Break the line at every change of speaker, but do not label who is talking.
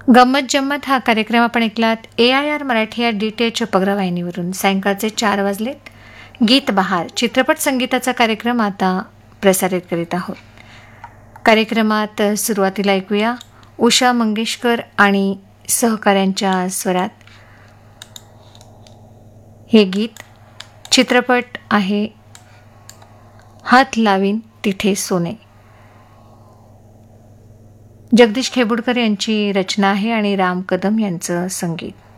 गंमत जम्मत हा कार्यक्रम आपण ऐकलात AIR मराठी या DTH उपग्रहवाहिनीवरून. सायंकाळचे 4 वाजलेत. गीत बहार चित्रपट संगीताचा कार्यक्रम आता प्रसारित करीत आहोत. कार्यक्रमात सुरुवातीला ऐकूया उषा मंगेशकर आणि सहकाऱ्यांच्या स्वरात हे गीत. चित्रपट आहे हात लावीन तिथे सोने. जगदीश खेबुडकर यांची रचना आहे आणि राम कदम यांचं संगीत.